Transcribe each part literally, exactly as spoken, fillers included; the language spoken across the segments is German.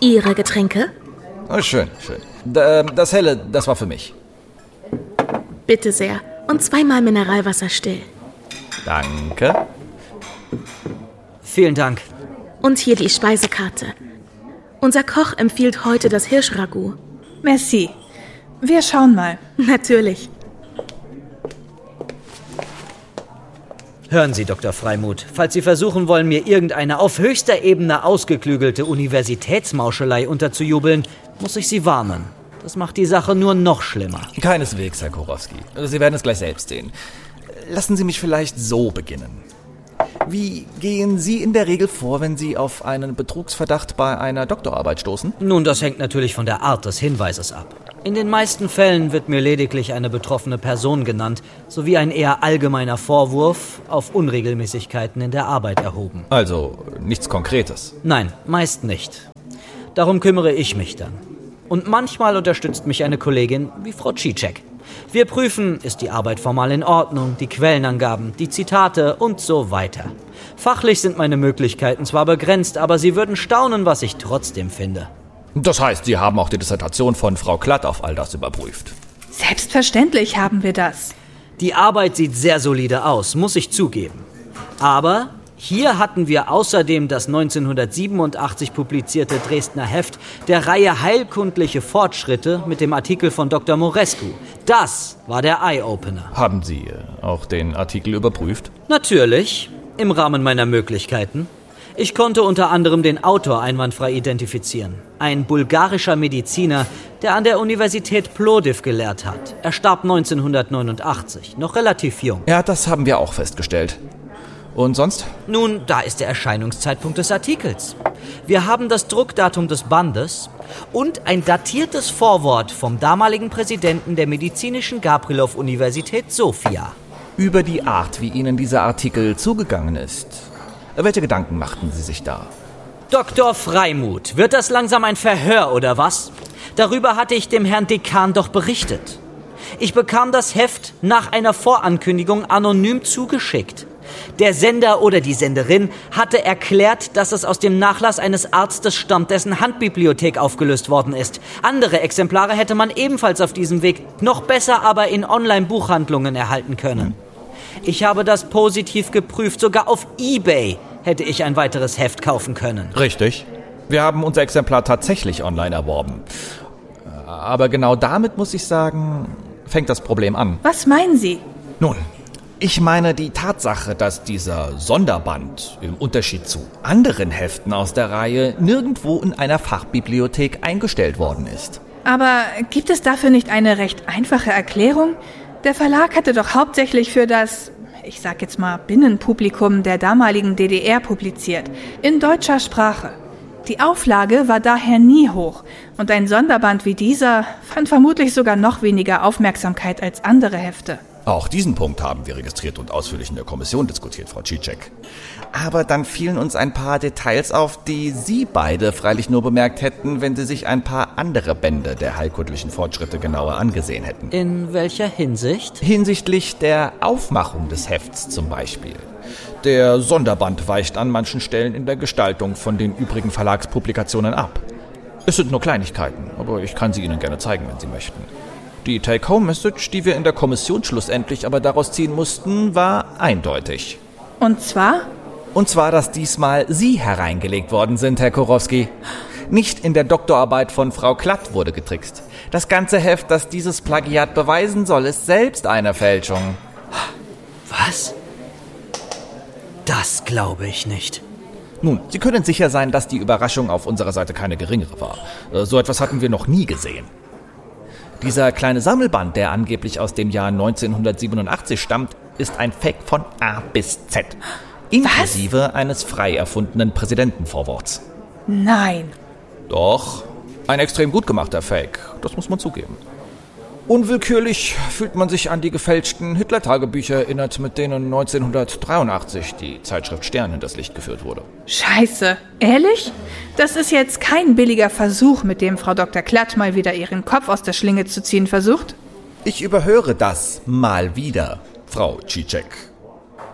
Ihre Getränke? Oh, schön, schön. D- das Helle, das war für mich. Bitte sehr. Und zweimal Mineralwasser still. Danke. Vielen Dank. Und hier die Speisekarte. Unser Koch empfiehlt heute das Hirschragout. Merci. Wir schauen mal. Natürlich. Hören Sie, Doktor Freimuth, falls Sie versuchen wollen, mir irgendeine auf höchster Ebene ausgeklügelte Universitätsmauschelei unterzujubeln, muss ich Sie warnen. Das macht die Sache nur noch schlimmer. Keineswegs, Herr Kurowski. Sie werden es gleich selbst sehen. Lassen Sie mich vielleicht so beginnen. Wie gehen Sie in der Regel vor, wenn Sie auf einen Betrugsverdacht bei einer Doktorarbeit stoßen? Nun, das hängt natürlich von der Art des Hinweises ab. In den meisten Fällen wird mir lediglich eine betroffene Person genannt, sowie ein eher allgemeiner Vorwurf auf Unregelmäßigkeiten in der Arbeit erhoben. Also nichts Konkretes? Nein, meist nicht. Darum kümmere ich mich dann. Und manchmal unterstützt mich eine Kollegin wie Frau Cicek. Wir prüfen, ist die Arbeit formal in Ordnung, die Quellenangaben, die Zitate und so weiter. Fachlich sind meine Möglichkeiten zwar begrenzt, aber Sie würden staunen, was ich trotzdem finde. Das heißt, Sie haben auch die Dissertation von Frau Klatt auf all das überprüft? Selbstverständlich haben wir das. Die Arbeit sieht sehr solide aus, muss ich zugeben. Aber hier hatten wir außerdem das neunzehnhundertsiebenundachtzig publizierte Dresdner Heft der Reihe Heilkundliche Fortschritte mit dem Artikel von Doktor Morescu. Das war der Eye-Opener. Haben Sie auch den Artikel überprüft? Natürlich, im Rahmen meiner Möglichkeiten. Ich konnte unter anderem den Autor einwandfrei identifizieren. Ein bulgarischer Mediziner, der an der Universität Plowdiw gelehrt hat. Er starb neunzehnhundertneunundachtzig, noch relativ jung. Ja, das haben wir auch festgestellt. Und sonst? Nun, da ist der Erscheinungszeitpunkt des Artikels. Wir haben das Druckdatum des Bandes und ein datiertes Vorwort vom damaligen Präsidenten der Medizinischen Gabrilow-Universität Sofia. Über die Art, wie Ihnen dieser Artikel zugegangen ist. Welche Gedanken machten Sie sich da? Doktor Freimuth, wird das langsam ein Verhör oder was? Darüber hatte ich dem Herrn Dekan doch berichtet. Ich bekam das Heft nach einer Vorankündigung anonym zugeschickt. Der Sender oder die Senderin hatte erklärt, dass es aus dem Nachlass eines Arztes stammt, dessen Handbibliothek aufgelöst worden ist. Andere Exemplare hätte man ebenfalls auf diesem Weg, noch besser aber in Online-Buchhandlungen erhalten können. Ich habe das positiv geprüft, sogar auf eBay hätte ich ein weiteres Heft kaufen können. Richtig. Wir haben unser Exemplar tatsächlich online erworben. Aber genau damit, muss ich sagen, fängt das Problem an. Was meinen Sie? Nun, ich meine die Tatsache, dass dieser Sonderband im Unterschied zu anderen Heften aus der Reihe nirgendwo in einer Fachbibliothek eingestellt worden ist. Aber gibt es dafür nicht eine recht einfache Erklärung? Der Verlag hatte doch hauptsächlich für das, ich sag jetzt mal, Binnenpublikum der damaligen D D R publiziert, in deutscher Sprache. Die Auflage war daher nie hoch und ein Sonderband wie dieser fand vermutlich sogar noch weniger Aufmerksamkeit als andere Hefte. Auch diesen Punkt haben wir registriert und ausführlich in der Kommission diskutiert, Frau Cicek. Aber dann fielen uns ein paar Details auf, die Sie beide freilich nur bemerkt hätten, wenn Sie sich ein paar andere Bände der heilkundlichen Fortschritte genauer angesehen hätten. In welcher Hinsicht? Hinsichtlich der Aufmachung des Hefts zum Beispiel. Der Sonderband weicht an manchen Stellen in der Gestaltung von den übrigen Verlagspublikationen ab. Es sind nur Kleinigkeiten, aber ich kann sie Ihnen gerne zeigen, wenn Sie möchten. Die Take-Home-Message, die wir in der Kommission schlussendlich aber daraus ziehen mussten, war eindeutig. Und zwar? Und zwar, dass diesmal Sie hereingelegt worden sind, Herr Kurowski. Nicht in der Doktorarbeit von Frau Klatt wurde getrickst. Das ganze Heft, das dieses Plagiat beweisen soll, ist selbst eine Fälschung. Was? Das glaube ich nicht. Nun, Sie können sicher sein, dass die Überraschung auf unserer Seite keine geringere war. So etwas hatten wir noch nie gesehen. Dieser kleine Sammelband, der angeblich aus dem Jahr neunzehnhundertsiebenundachtzig stammt, ist ein Fake von A bis Z. Inklusive Was? eines frei erfundenen Präsidentenvorworts. Nein. Doch, ein extrem gut gemachter Fake, das muss man zugeben. Unwillkürlich fühlt man sich an die gefälschten Hitler-Tagebücher erinnert, mit denen neunzehnhundertdreiundachtzig die Zeitschrift Stern hinters Licht geführt wurde. Scheiße, ehrlich? Das ist jetzt kein billiger Versuch, mit dem Frau Doktor Klatt mal wieder ihren Kopf aus der Schlinge zu ziehen versucht? Ich überhöre das mal wieder, Frau Cicek.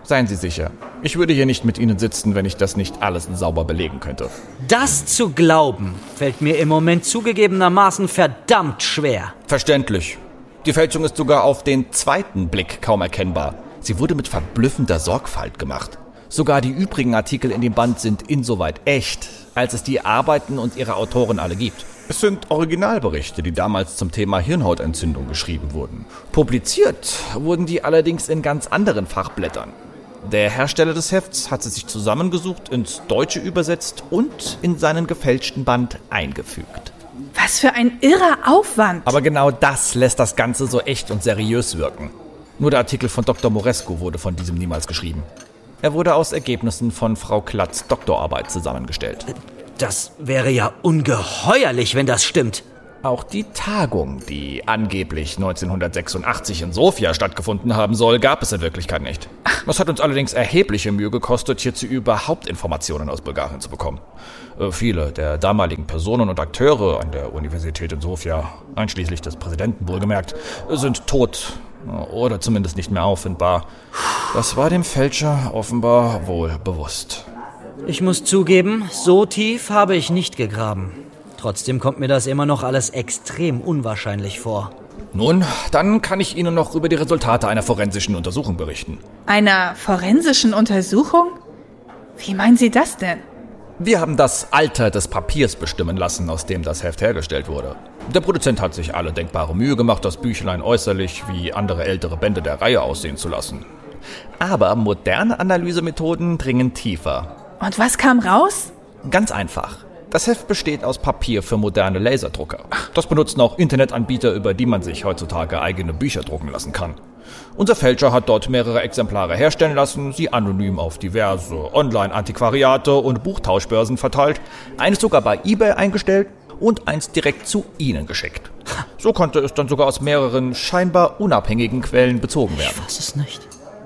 Seien Sie sicher, ich würde hier nicht mit Ihnen sitzen, wenn ich das nicht alles sauber belegen könnte. Das zu glauben, fällt mir im Moment zugegebenermaßen verdammt schwer. Verständlich. Die Fälschung ist sogar auf den zweiten Blick kaum erkennbar. Sie wurde mit verblüffender Sorgfalt gemacht. Sogar die übrigen Artikel in dem Band sind insoweit echt, als es die Arbeiten und ihre Autoren alle gibt. Es sind Originalberichte, die damals zum Thema Hirnhautentzündung geschrieben wurden. Publiziert wurden die allerdings in ganz anderen Fachblättern. Der Hersteller des Hefts hat sie sich zusammengesucht, ins Deutsche übersetzt und in seinen gefälschten Band eingefügt. Was für ein irrer Aufwand! Aber genau das lässt das Ganze so echt und seriös wirken. Nur der Artikel von Doktor Moresco wurde von diesem niemals geschrieben. Er wurde aus Ergebnissen von Frau Klatts Doktorarbeit zusammengestellt. Das wäre ja ungeheuerlich, wenn das stimmt. Auch die Tagung, die angeblich neunzehnhundertsechsundachtzig in Sofia stattgefunden haben soll, gab es in Wirklichkeit nicht. Das hat uns allerdings erhebliche Mühe gekostet, hierzu überhaupt Informationen aus Bulgarien zu bekommen. Äh, viele der damaligen Personen und Akteure an der Universität in Sofia, einschließlich des Präsidenten wohlgemerkt, sind tot oder zumindest nicht mehr auffindbar. Das war dem Fälscher offenbar wohl bewusst. Ich muss zugeben, so tief habe ich nicht gegraben. Trotzdem kommt mir das immer noch alles extrem unwahrscheinlich vor. Nun, dann kann ich Ihnen noch über die Resultate einer forensischen Untersuchung berichten. Einer forensischen Untersuchung? Wie meinen Sie das denn? Wir haben das Alter des Papiers bestimmen lassen, aus dem das Heft hergestellt wurde. Der Produzent hat sich alle denkbare Mühe gemacht, das Büchlein äußerlich wie andere ältere Bände der Reihe aussehen zu lassen. Aber moderne Analysemethoden dringen tiefer. Und was kam raus? Ganz einfach. Das Heft besteht aus Papier für moderne Laserdrucker. Das benutzen auch Internetanbieter, über die man sich heutzutage eigene Bücher drucken lassen kann. Unser Fälscher hat dort mehrere Exemplare herstellen lassen, sie anonym auf diverse Online-Antiquariate und Buchtauschbörsen verteilt, eines sogar bei eBay eingestellt und eins direkt zu Ihnen geschickt. So konnte es dann sogar aus mehreren scheinbar unabhängigen Quellen bezogen werden. Ich fasse es nicht.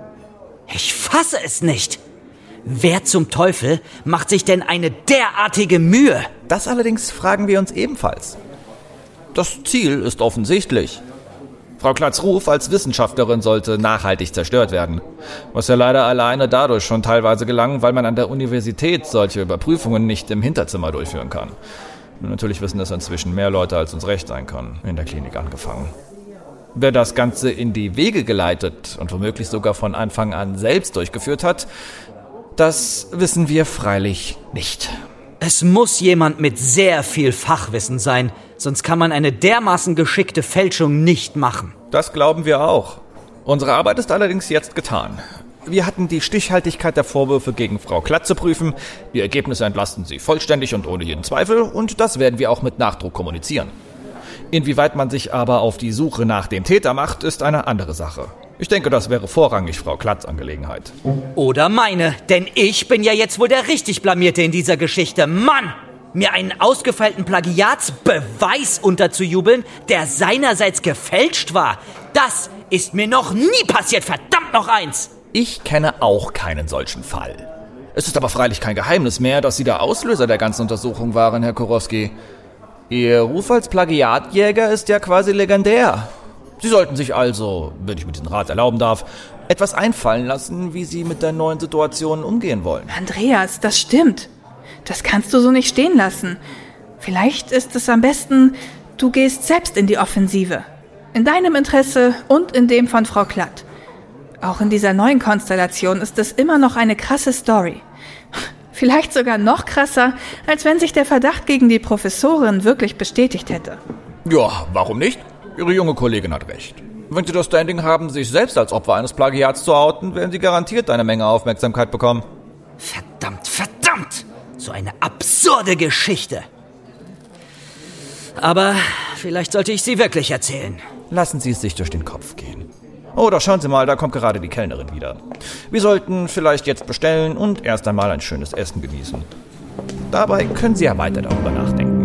Ich fasse es nicht! Wer zum Teufel macht sich denn eine derartige Mühe? Das allerdings fragen wir uns ebenfalls. Das Ziel ist offensichtlich. Frau Klatts Ruf als Wissenschaftlerin sollte nachhaltig zerstört werden. Was ja leider alleine dadurch schon teilweise gelang, weil man an der Universität solche Überprüfungen nicht im Hinterzimmer durchführen kann. Und natürlich wissen das inzwischen mehr Leute, als uns recht sein kann, in der Klinik angefangen. Wer das Ganze in die Wege geleitet und womöglich sogar von Anfang an selbst durchgeführt hat, das wissen wir freilich nicht. Es muss jemand mit sehr viel Fachwissen sein, sonst kann man eine dermaßen geschickte Fälschung nicht machen. Das glauben wir auch. Unsere Arbeit ist allerdings jetzt getan. Wir hatten die Stichhaltigkeit der Vorwürfe gegen Frau Klatt zu prüfen. Die Ergebnisse entlasten sie vollständig und ohne jeden Zweifel und das werden wir auch mit Nachdruck kommunizieren. Inwieweit man sich aber auf die Suche nach dem Täter macht, ist eine andere Sache. Ich denke, das wäre vorrangig Frau Klatts Angelegenheit. Oder meine, denn ich bin ja jetzt wohl der richtig Blamierte in dieser Geschichte. Mann! Mir einen ausgefeilten Plagiatsbeweis unterzujubeln, der seinerseits gefälscht war, das ist mir noch nie passiert, verdammt noch eins! Ich kenne auch keinen solchen Fall. Es ist aber freilich kein Geheimnis mehr, dass Sie der Auslöser der ganzen Untersuchung waren, Herr Kurowski. Ihr Ruf als Plagiatjäger ist ja quasi legendär. Sie sollten sich also, wenn ich mir diesen Rat erlauben darf, etwas einfallen lassen, wie Sie mit der neuen Situation umgehen wollen. Andreas, das stimmt. Das kannst du so nicht stehen lassen. Vielleicht ist es am besten, du gehst selbst in die Offensive. In deinem Interesse und in dem von Frau Klatt. Auch in dieser neuen Konstellation ist es immer noch eine krasse Story. Vielleicht sogar noch krasser, als wenn sich der Verdacht gegen die Professorin wirklich bestätigt hätte. Ja, warum nicht? Ihre junge Kollegin hat recht. Wenn Sie das Standing haben, sich selbst als Opfer eines Plagiats zu outen, werden Sie garantiert eine Menge Aufmerksamkeit bekommen. Verdammt, verdammt! So eine absurde Geschichte. Aber vielleicht sollte ich sie wirklich erzählen. Lassen Sie es sich durch den Kopf gehen. Oh, da schauen Sie mal, da kommt gerade die Kellnerin wieder. Wir sollten vielleicht jetzt bestellen und erst einmal ein schönes Essen genießen. Dabei können Sie ja weiter darüber nachdenken.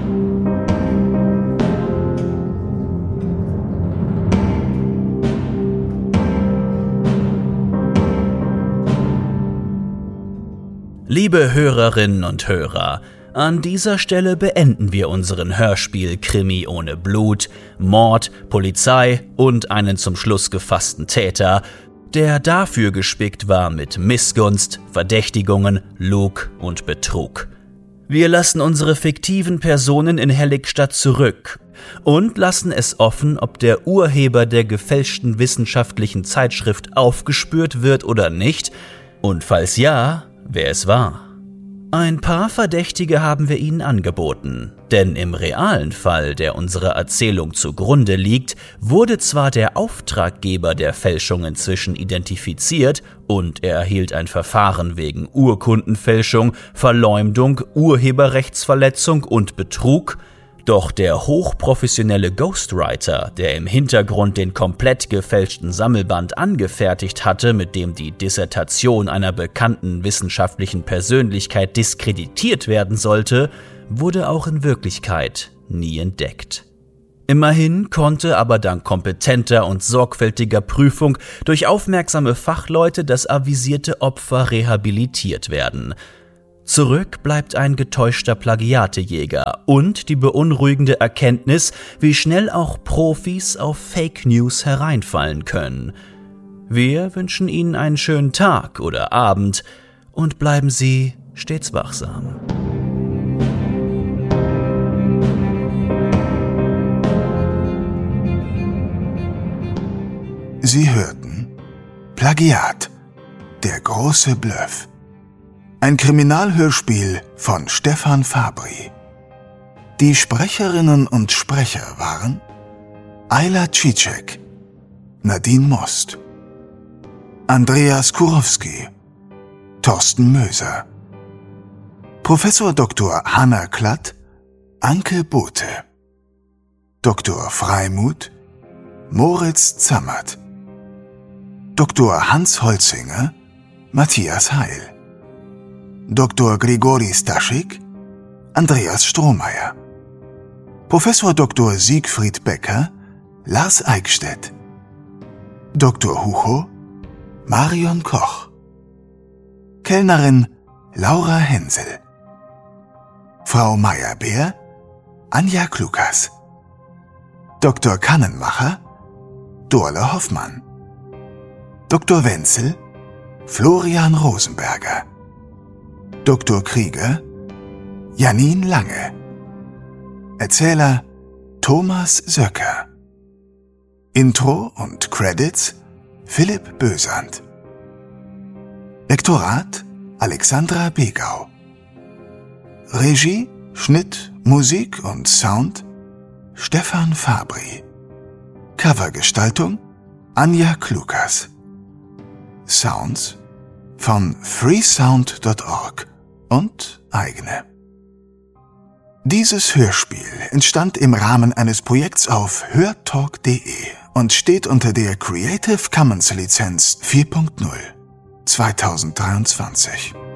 Liebe Hörerinnen und Hörer, an dieser Stelle beenden wir unseren Hörspiel-Krimi ohne Blut, Mord, Polizei und einen zum Schluss gefassten Täter. der dafür gespickt war mit Missgunst, Verdächtigungen, Lug und Betrug. Wir lassen unsere fiktiven Personen in Helligstadt zurück und lassen es offen, ob der Urheber der gefälschten wissenschaftlichen Zeitschrift aufgespürt wird oder nicht, und falls ja, wer es war. Ein paar Verdächtige haben wir Ihnen angeboten, denn im realen Fall, der unserer Erzählung zugrunde liegt, wurde zwar der Auftraggeber der Fälschung inzwischen identifiziert und er erhielt ein Verfahren wegen Urkundenfälschung, Verleumdung, Urheberrechtsverletzung und Betrug, doch der hochprofessionelle Ghostwriter, der im Hintergrund den komplett gefälschten Sammelband angefertigt hatte, mit dem die Dissertation einer bekannten wissenschaftlichen Persönlichkeit diskreditiert werden sollte, wurde auch in Wirklichkeit nie entdeckt. Immerhin konnte aber dank kompetenter und sorgfältiger Prüfung durch aufmerksame Fachleute das avisierte Opfer rehabilitiert werden. Zurück bleibt ein getäuschter Plagiatejäger und die beunruhigende Erkenntnis, wie schnell auch Profis auf Fake News hereinfallen können. Wir wünschen Ihnen einen schönen Tag oder Abend und bleiben Sie stets wachsam. Sie hörten Plagiat, der große Bluff. Ein Kriminalhörspiel von Stefan Fabri. Die Sprecherinnen und Sprecher waren Ayla Cicek, Nadine Most, Andreas Kurowski, Thorsten Möser, Professor Doktor Hanna Klatt, Anke Bothe, Doktor Freimuth, Moritz Zammert, Doktor Hans Holzinger, Matthias Heil, Doktor Grigori Staschik, Andreas Strohmeier, Professor Doktor Siegfried Becker, Lars Eickstedt, Doktor Hucho, Marion Koch, Kellnerin Laura Hensel, Frau Meyerbeer, Anja Klukas, Doktor Kannenmacher, Dorle Hoffmann, Doktor Wenzel, Florian Rosenberger, Doktor Krieger, Janine Lange, Erzähler Thomas Söcker, Intro und Credits Philipp Bösand, Lektorat Alexandra Begau, Regie, Schnitt, Musik und Sound Stefan Fabri, Covergestaltung Anja Klukas, Sounds von freesound punkt org und eigene. Dieses Hörspiel entstand im Rahmen eines Projekts auf hörtalk punkt de und steht unter der Creative Commons Lizenz vier Punkt null zweitausenddreiundzwanzig.